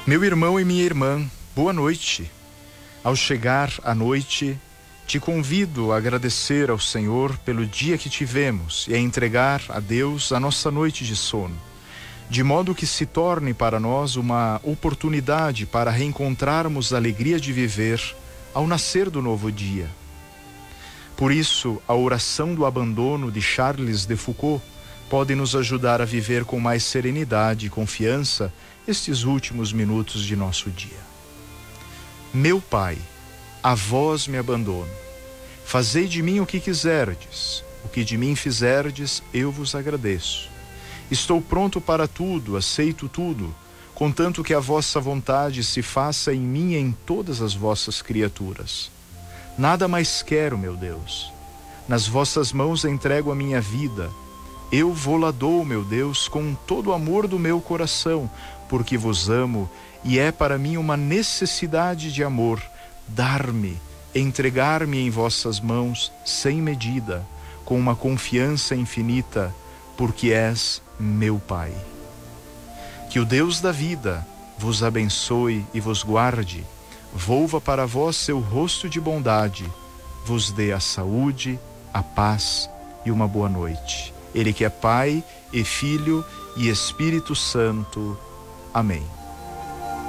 Meu irmão e minha irmã, boa noite. Ao chegar à noite, te convido a agradecer ao Senhor pelo dia que tivemos e a entregar a Deus a nossa noite de sono, de modo que se torne para nós uma oportunidade para reencontrarmos a alegria de viver ao nascer do novo dia. Por isso, a oração do abandono de Charles de Foucault pode nos ajudar a viver com mais serenidade e confiança estes últimos minutos de nosso dia. Meu Pai, a vós me abandono. Fazei de mim o que quiserdes. O que de mim fizerdes, eu vos agradeço. Estou pronto para tudo, aceito tudo, contanto que a vossa vontade se faça em mim e em todas as vossas criaturas. Nada mais quero, meu Deus. Nas vossas mãos entrego a minha vida. Eu vô-la dou, meu Deus, com todo o amor do meu coração, porque vos amo, e é para mim uma necessidade de amor, dar-me, entregar-me em vossas mãos sem medida, com uma confiança infinita, porque és meu Pai. Que o Deus da vida vos abençoe e vos guarde, volva para vós seu rosto de bondade, vos dê a saúde, a paz e uma boa noite. Ele que é Pai e Filho e Espírito Santo. Amém.